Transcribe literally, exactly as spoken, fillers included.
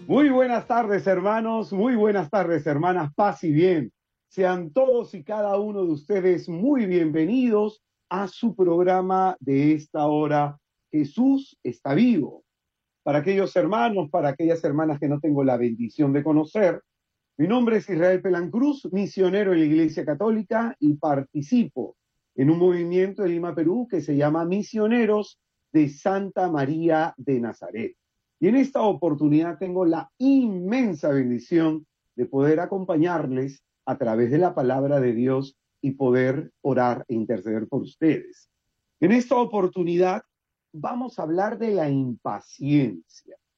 Muy buenas tardes, hermanos, muy buenas tardes, hermanas, paz y bien. Sean todos y cada uno de ustedes muy bienvenidos a su programa de esta hora, Jesús está vivo. Para aquellos hermanos, para aquellas hermanas que no tengo la bendición de conocer, mi nombre es Israel Pelancruz, misionero en la Iglesia Católica y participo en un movimiento en Lima, Perú, que se llama Misioneros de Santa María de Nazaret. Y en esta oportunidad tengo la inmensa bendición de poder acompañarles a través de la palabra de Dios y poder orar e interceder por ustedes. En esta oportunidad vamos a hablar de la impaciencia.